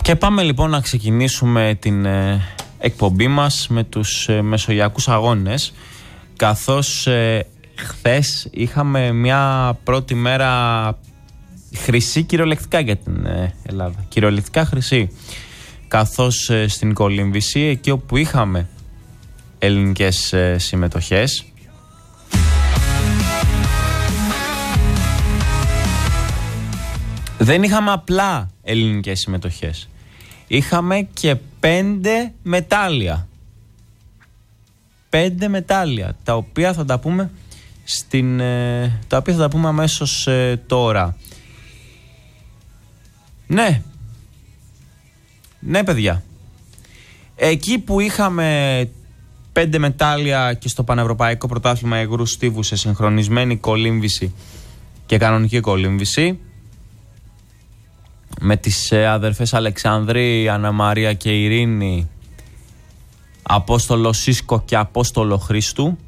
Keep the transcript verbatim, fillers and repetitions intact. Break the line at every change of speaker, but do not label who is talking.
Και πάμε λοιπόν να ξεκινήσουμε την ε, εκπομπή μας με τους ε, μεσογειακούς αγώνες, καθώς ε, χθες είχαμε μια πρώτη μέρα χρυσή κυριολεκτικά για την ε, Ελλάδα. Κυριολεκτικά χρυσή. Καθώς ε, στην κολύμβηση, εκεί όπου είχαμε ελληνικές ε, συμμετοχές, δεν είχαμε απλά ελληνικές συμμετοχές. Είχαμε και πέντε μετάλλια. Πέντε μετάλλια, τα οποία θα τα πούμε στην, ε, τα οποία θα τα πούμε αμέσως ε, τώρα. Ναι. Ναι, παιδιά. Εκεί που είχαμε πέντε μετάλλια και στο Πανευρωπαϊκό Πρωτάθλημα Υγρού Στίβου σε συγχρονισμένη κολύμβηση και κανονική κολύμβηση, με τις αδερφές Αλεξανδρή, Αναμαρία και Ειρήνη, Απόστολο Σίσκο και Απόστολο Χρήστου,